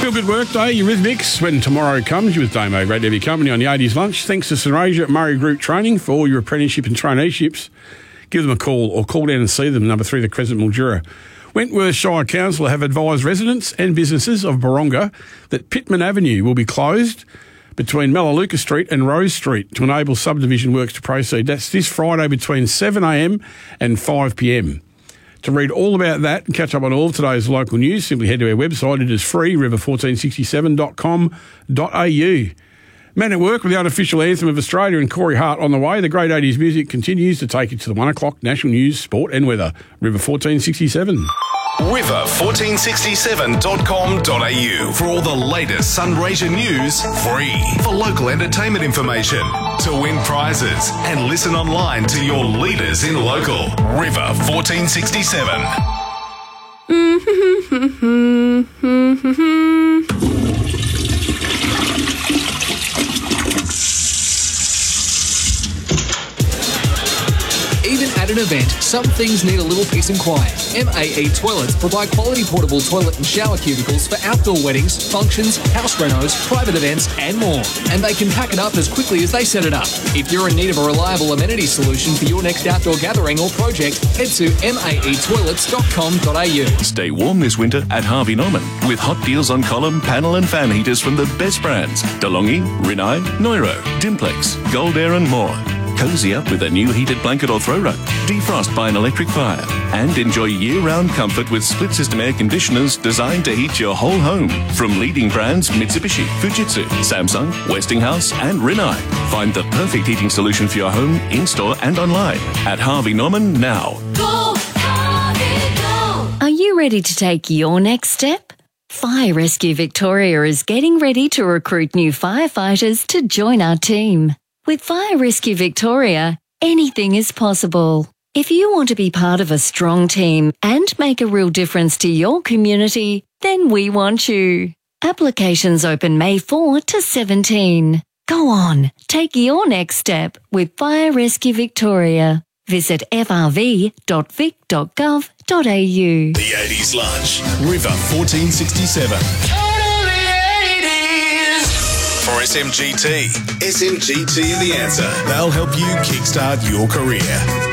Feel Good Work Day, Eurythmics. When tomorrow comes, you with Damo. Great to have your company on the 80s lunch. Thanks to St Asia at Murray Group Training for all your apprenticeship and traineeships. Give them a call or call down and see them, number 3, the Crescent Mildura. Wentworth Shire Council have advised residents and businesses of Boronga that Pittman Avenue will be closed between Melaleuca Street and Rose Street to enable subdivision works to proceed. That's this Friday between 7am and 5pm. To read all about that and catch up on all of today's local news, simply head to our website. It is free, river1467.com.au. Man at Work with the unofficial anthem of Australia and Corey Hart on the way. The great 80s music continues to take you to the 1 o'clock national news, sport and weather. River 1467. River1467.com.au for all the latest Sunraysia news, free. For local entertainment information, to win prizes and listen online to your leaders in local. River 1467. Even at an event, some things need a little peace and quiet. MAE Toilets provide quality portable toilet and shower cubicles for outdoor weddings, functions, house renos, private events and more. And they can pack it up as quickly as they set it up. If you're in need of a reliable amenity solution for your next outdoor gathering or project, head to maetoilets.com.au. Stay warm this winter at Harvey Norman with hot deals on column, panel and fan heaters from the best brands. DeLonghi, Rinnai, Neuro, Dimplex, Gold Air and more. Cozy up with a new heated blanket or throw rug. Defrost by an electric fire. And enjoy year-round comfort with split-system air conditioners designed to heat your whole home. From leading brands Mitsubishi, Fujitsu, Samsung, Westinghouse and Rinnai. Find the perfect heating solution for your home, in-store and online at Harvey Norman now. Go, Harvey, go! Are you ready to take your next step? Fire Rescue Victoria is getting ready to recruit new firefighters to join our team. With Fire Rescue Victoria, anything is possible. If you want to be part of a strong team and make a real difference to your community, then we want you. Applications open May 4 to 17. Go on, take your next step with Fire Rescue Victoria. Visit frv.vic.gov.au. The 80s Lunch. River 1467. For SMGT. SMGT are the answer. They'll help you kickstart your career.